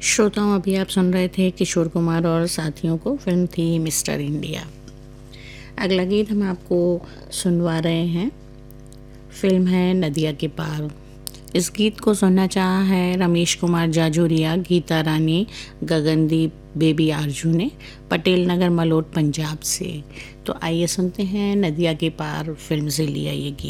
श्रोताओं, अभी आप सुन रहे थे किशोर कुमार और साथियों को, फिल्म थी मिस्टर इंडिया। अगला गीत हम आपको सुनवा रहे हैं, फिल्म है नदिया के पार। इस गीत को सुनना चाहा है रमेश कुमार जाजोरिया, गीता रानी, गगनदीप बेबी आरजू ने, पटेल नगर मलोट पंजाब से। तो आइए सुनते हैं नदिया के पार फिल्म से लिया ये गीत।